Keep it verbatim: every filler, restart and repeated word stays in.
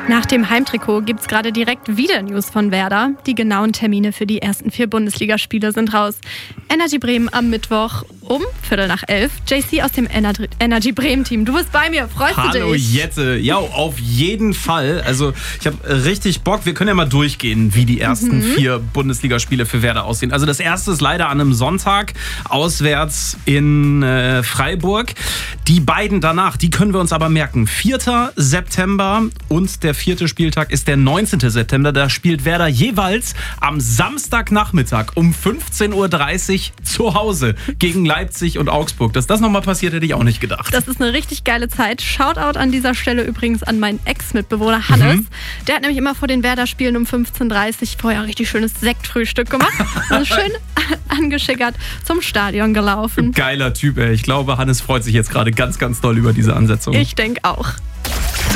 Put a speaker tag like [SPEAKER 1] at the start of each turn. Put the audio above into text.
[SPEAKER 1] Nach dem Heimtrikot gibt es gerade direkt wieder News von Werder. Die genauen Termine für die ersten vier Bundesligaspiele sind raus. Energy Bremen am Mittwoch um Viertel nach elf. J C aus dem Ener- Energy Bremen-Team. Du bist bei mir, freust
[SPEAKER 2] Hallo,
[SPEAKER 1] du dich?
[SPEAKER 2] Hallo Jette. Ja, auf jeden Fall. Also ich habe richtig Bock. Wir können ja mal durchgehen, wie die ersten mhm. vier Bundesligaspiele für Werder aussehen. Also das erste ist leider an einem Sonntag, auswärts in äh, Freiburg. Die beiden danach, die können wir uns aber merken. vierter September und der vierte Spieltag ist der neunzehnten September. Da spielt Werder jeweils am Samstagnachmittag um fünfzehn Uhr dreißig zu Hause gegen Leipzig und Augsburg. Dass das nochmal passiert, hätte ich auch nicht gedacht.
[SPEAKER 1] Das ist eine richtig geile Zeit. Shoutout an dieser Stelle übrigens an meinen Ex-Mitbewohner Hannes. Mhm. Der hat nämlich immer vor den Werder-Spielen um fünfzehn Uhr dreißig vorher ein richtig schönes Sektfrühstück gemacht und schön angeschickert zum Stadion gelaufen.
[SPEAKER 2] Geiler Typ, ey. Ich glaube, Hannes freut sich jetzt gerade ganz, ganz doll über diese Ansetzung.
[SPEAKER 1] Ich denke auch.